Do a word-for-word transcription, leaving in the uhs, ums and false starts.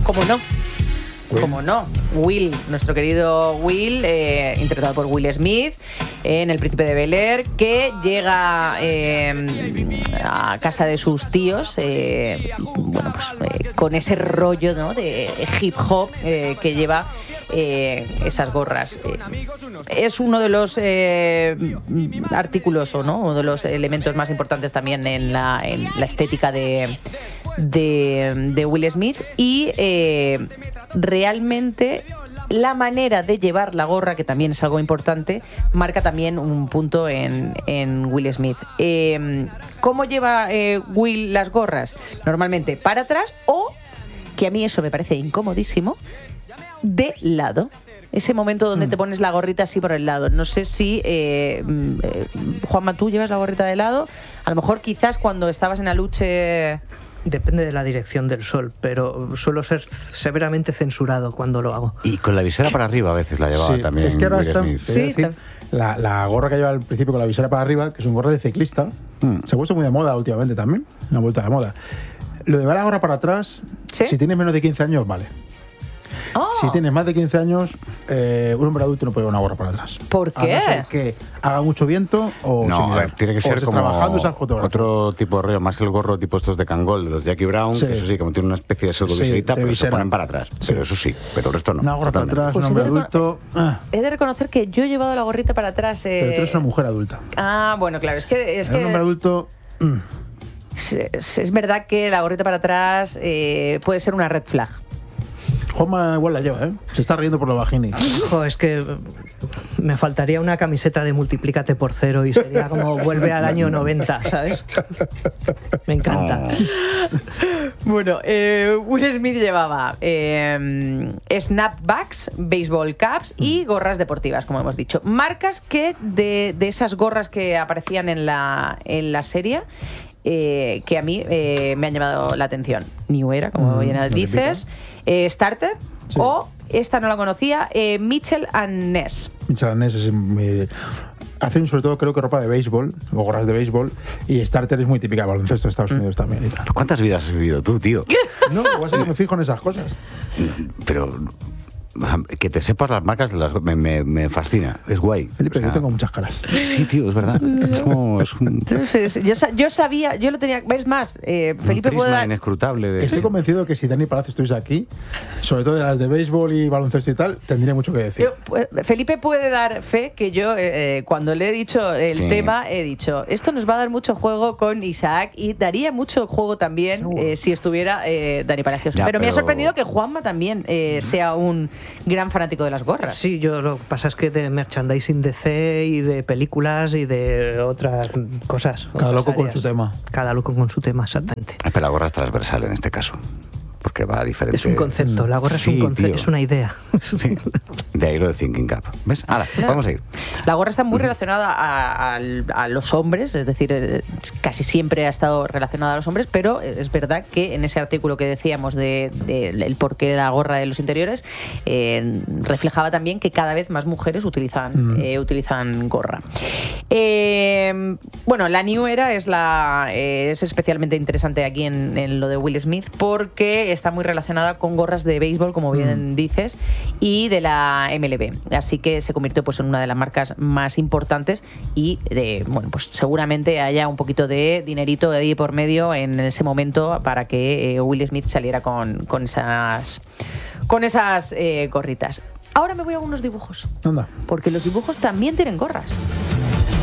¿Cómo no? Will. ¿Cómo no? Will, nuestro querido Will, eh, interpretado por Will Smith, en El Príncipe de Bel-Air, que llega eh, a casa de sus tíos, eh, bueno, pues eh, con ese rollo, ¿no?, de hip hop eh, que lleva eh, esas gorras. Eh, es uno de los eh, artículos, o no, uno de los elementos más importantes también en la, en la estética de, de, de Will Smith, y eh, realmente la manera de llevar la gorra, que también es algo importante, marca también un punto en, en Will Smith. Eh, ¿Cómo lleva eh, Will las gorras? Normalmente para atrás, o, que a mí eso me parece incomodísimo, de lado. Ese momento donde mm. te pones la gorrita así por el lado. No sé si, eh, eh, Juanma, tú llevas la gorrita de lado. A lo mejor quizás cuando estabas en Aluche... Depende de la dirección del sol, pero suelo ser severamente censurado cuando lo hago. Y con la visera para arriba a veces la llevaba sí, también. Es que ahora Will está, Smith. te voy a Sí, decir, la, la gorra que lleva al principio con la visera para arriba, que es un gorra de ciclista, mm. se ha puesto muy de moda últimamente también, una vuelta de moda. Lo de llevar la gorra para atrás, ¿sí? Si tienes menos de quince años, vale. Oh. Si tienes más de quince años, eh, un hombre adulto no puede llevar una gorra para atrás. ¿Por qué? A no ser que haga mucho viento o No, sin a mirar. ver, tiene que O ser estés como trabajando esas fotografías. otro tipo de rollo, más que el gorro tipo estos de Kangol, de los Jackie Brown, Sí. que eso sí, como tiene una especie de pseudoviserita, Sí, de pero visera. se ponen para atrás. Sí. Pero eso sí, pero el resto no. Una gorra para totalmente. atrás, Pues un hombre he de- adulto... Ah, He de reconocer que yo he llevado la gorrita para atrás. Eh... pero tú eres una mujer adulta. Ah, bueno, claro, es que... Es Eres un que... hombre adulto... mm. Es, es verdad que la gorrita para atrás eh, puede ser una red flag. Juanma igual la lleva, ¿eh? Se está riendo por los vaginis. Jo, es que me faltaría una camiseta de multiplícate por cero y sería como vuelve al año noventa, ¿sabes? Me encanta. Bueno, eh, Will Smith llevaba eh, snapbacks, baseball caps y gorras deportivas, como hemos dicho. Marcas que de, de esas gorras que aparecían en la, en la serie, eh, que a mí eh, me han llamado la atención. New Era, como Mm, bien lo dices, eh, Starter, Sí. o, esta no la conocía, eh, Mitchell and Ness. Michelanes es muy... Hacen sobre todo, creo que ropa de béisbol, o gorras de béisbol, y Starter es muy típica de baloncesto de Estados Unidos también. Y tal. ¿Cuántas vidas has vivido tú, tío? No, igual sí que me fijo en esas cosas. Pero que te sepas las marcas de las me, me, me fascina, es guay. Felipe, O sea, yo tengo muchas caras. Sí, tío, es verdad. Es como, es un, Entonces, yo, sa- yo sabía, yo lo tenía. ¿Ves más? Eh, Felipe un puede prisma dar. inescrutable de... Estoy convencido de que si Dani Palacio estuviese aquí, sobre todo de las de béisbol y baloncesto y tal, tendría mucho que decir. Yo, pues, Felipe puede dar fe que yo, eh, cuando le he dicho el Sí. tema, he dicho, esto nos va a dar mucho juego con Isaac y daría mucho juego también Seguro. eh, si estuviera eh, Dani Palacios. Ya, pero, me ha pero- sorprendido que Juanma también eh, sea un gran fanático de las gorras. Sí, yo lo que pasa es que de merchandising D C y de películas y de otras cosas. Cada otras loco con áreas. su tema. Cada loco con su tema, exactamente. Pero la gorra es transversal en este caso, porque va diferente. Es un concepto, la gorra es un Sí, concepto, tío. es una idea. Sí. De ahí lo de Thinking Cap. ¿Ves? Ahora, vamos a ir. La gorra está muy relacionada a, a- a los hombres, es decir, eh, casi siempre ha estado relacionada a los hombres, pero es verdad que en ese artículo que decíamos de, de el porqué de la gorra de los interiores, eh, reflejaba también que cada vez más mujeres utilizan, Mm. eh, utilizan gorra. Eh, bueno, la New Era es, la, eh, es especialmente interesante aquí en, en lo de Will Smith porque está muy relacionada con gorras de béisbol, como bien Mm. dices, y de la M L B. Así que se convirtió pues en una de las marcas más importantes y de, bueno, pues seguramente haya un poquito de dinerito de ahí por medio en ese momento para que eh, Will Smith saliera con, con esas, con esas eh, gorritas. Ahora me voy a unos dibujos, Anda. porque los dibujos también tienen gorras.